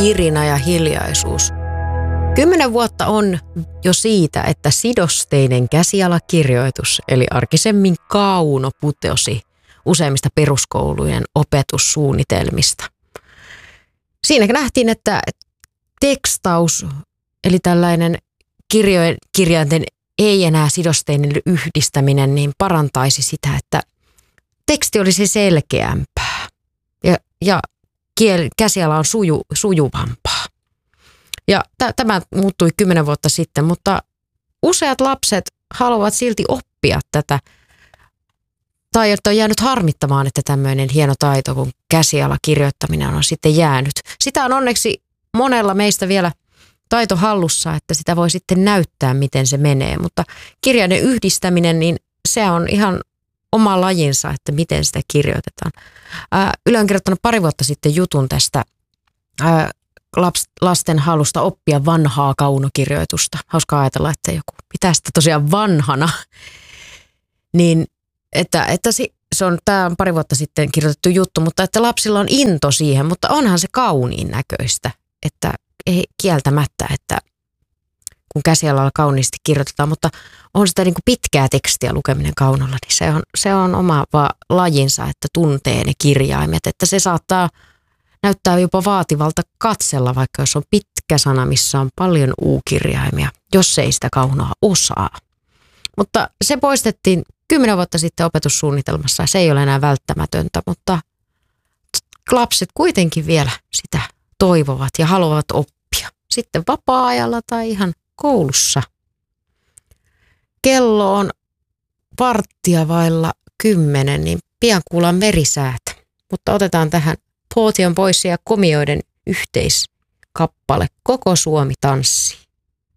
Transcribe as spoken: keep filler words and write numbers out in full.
irina ja hiljaisuus. Kymmenen vuotta on jo siitä, että sidosteinen käsialakirjoitus, eli arkisemmin kauno, putosi useimmista peruskoulujen opetussuunnitelmista. Siinä nähtiin, että tekstaus, eli tällainen kirjojen, kirjainten ei enää sidosteinen yhdistäminen, niin parantaisi sitä, että teksti olisi selkeämpää ja, ja kiel, käsiala on suju, sujuvampaa. Ja t- tämä muuttui kymmenen vuotta sitten, mutta useat lapset haluavat silti oppia tätä. Tai että on jäänyt harmittamaan, että tämmöinen hieno taito kuin käsialakirjoittaminen on sitten jäänyt. Sitä on onneksi monella meistä vielä taito hallussa, että sitä voi sitten näyttää, miten se menee. Mutta kirjainen yhdistäminen, niin se on ihan oma lajinsa, että miten sitä kirjoitetaan. Ää, Yle on kirjoittanut pari vuotta sitten jutun tästä ää, laps, lasten halusta oppia vanhaa kaunokirjoitusta. Hauskaa ajatella, että joku pitää sitä tosiaan vanhana. Niin, että, että se on, tämä on pari vuotta sitten kirjoitettu juttu, mutta että lapsilla on into siihen, mutta onhan se kauniin näköistä, että ei kieltämättä, että kun käsialalla kauniisti kirjoitetaan, mutta on sitä niin kuin pitkää tekstiä lukeminen kaunolla, niin se on, se on oma lajinsa, että tuntee ne kirjaimet, että se saattaa näyttää jopa vaativalta katsella, vaikka jos on pitkä sana, missä on paljon u-kirjaimia, jos ei sitä kaunoa osaa. Mutta se poistettiin kymmenen vuotta sitten opetussuunnitelmassa, se ei ole enää välttämätöntä, mutta lapset kuitenkin vielä sitä toivovat ja haluavat oppia. Sitten vapaa-ajalla tai ihan koulussa. Kello on varttia vailla kymmenen, niin pian kuullaan merisäät. Mutta otetaan tähän Pootion pois ja Komioiden yhteiskappale Koko Suomi tanssii.